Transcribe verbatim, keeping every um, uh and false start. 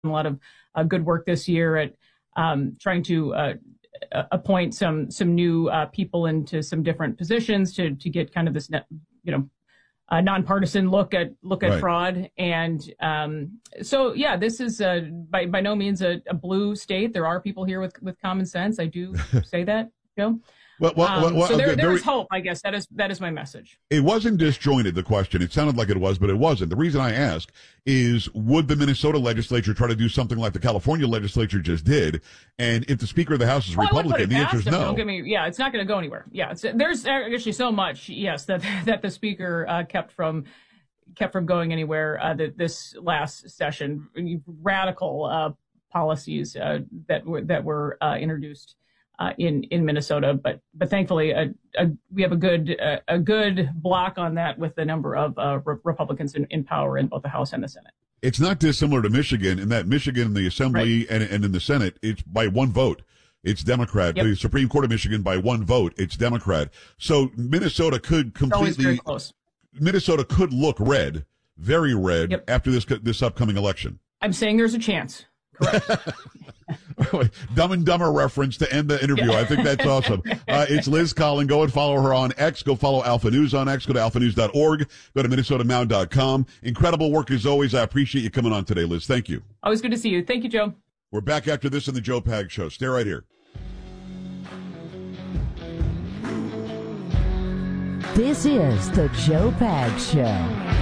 a lot of uh, good work this year at um, trying to uh, appoint some some new uh, people into some different positions to to get kind of this, you know, a nonpartisan look at look at Right. fraud. And um, so, yeah, this is uh, by by no means a, a blue state. There are people here with with common sense. I do say that, Joe. Well, well, Um, well, well, so there, okay, there very- is hope, I guess. That is that is my message. It wasn't disjointed, the question. It sounded like it was, but it wasn't. The reason I ask is, would the Minnesota legislature try to do something like the California legislature just did? And if the Speaker of the House is Well, I wouldn't Republican, put it the past answer is them. no. Don't get me, yeah, it's not going to go anywhere. Yeah, it's, there's actually so much, yes, that that the Speaker uh, kept from kept from going anywhere uh, that this last session. Radical uh, policies uh, that were that were uh, introduced uh, in in Minnesota, but but thankfully uh, uh, we have a good uh, a good block on that with the number of uh, re- Republicans in, in power in both the House and the Senate. It's not dissimilar to Michigan in that Michigan in the Assembly Right. and, and in the Senate, it's by one vote. It's Democrat. Yep. The Supreme Court of Michigan by one vote, it's Democrat. So Minnesota could It's always very completely, close. Minnesota could look red, very red, Yep. after this this upcoming election. I'm saying there's a chance. Correct. Dumb and Dumber reference to end the interview. Yeah. I think that's awesome. Uh, it's Liz Collin. Go and follow her on X. Go follow Alpha News on X. Go to alpha news dot org. Go to minnesota mound dot com. Incredible work as always. I appreciate you coming on today, Liz. Thank you. Always good to see you. Thank you, Joe. We're back after this in the Joe Pag Show. Stay right here. This is the Joe Pag Show.